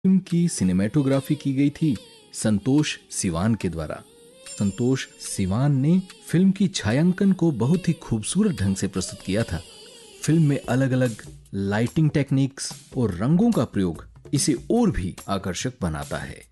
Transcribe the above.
Film की cinematography की गई थी संतोष सिवान के द्वारा। संतोष सिवान ने फिल्म की छायांकन को बहुत ही खूबसूरत ढंग से प्रस्तुत किया था। फिल्म में अलग अलग लाइटिंग टेक्निक्स और रंगों का प्रयोग इसे और भी आकर्षक बनाता है।